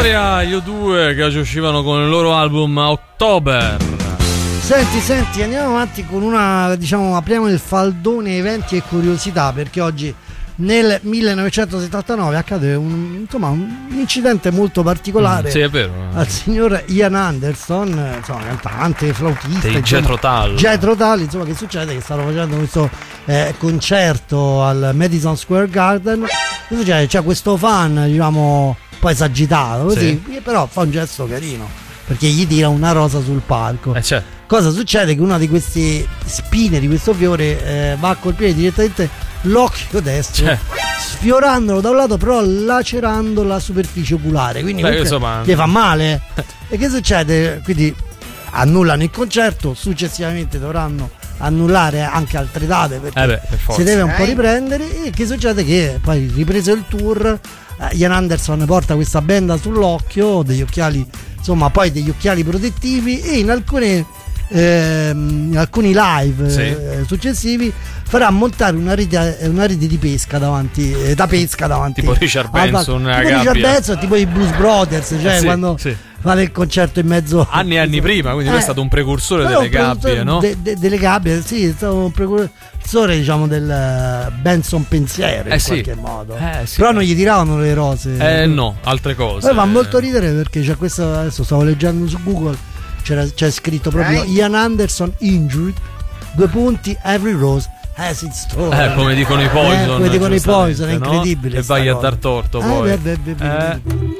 storia io due che oggi uscivano con il loro album October. Senti, andiamo avanti con una, diciamo, apriamo il faldone eventi e curiosità, perché oggi nel 1979 accade un incidente molto particolare. Sì, è vero. Al signor Ian Anderson, insomma, cantante, flautista, dei Jethro Tull, insomma, che succede? Che stavano facendo questo concerto al Madison Square Garden. Che succede? C'è questo fan, diciamo, un po' esagitato, così, sì, però fa un gesto carino, perché gli tira una rosa sul palco. Certo. Cosa succede? Che una di queste spine di questo fiore va a colpire direttamente l'occhio destro, sfiorandolo da un lato, però lacerando la superficie oculare, quindi gli fa male. E che succede? Quindi annullano il concerto, successivamente dovranno annullare anche altre date, perché per si deve un po' riprendere. E che succede? Che poi, ripreso il tour, Ian Anderson porta questa benda sull'occhio, degli occhiali, insomma, poi degli occhiali protettivi, e in alcuni live successivi farà montare una rete di pesca davanti, da pesca davanti, tipo Richard Benson, tipo i Blues Brothers, cioè quando fa il concerto in mezzo anni e anni prima, quindi lui è stato un precursore delle gabbie, no? Delle gabbie, sì, è stato un precursore, diciamo, del Benson pensiero in qualche modo. Però non gli tiravano le rose. No, altre cose. Poi fa molto ridere, perché c'è questo, adesso stavo leggendo su Google, c'è scritto proprio Ian Anderson injured, every rose has its story. Come dicono i Poison, è incredibile. E vai a dar torto poi.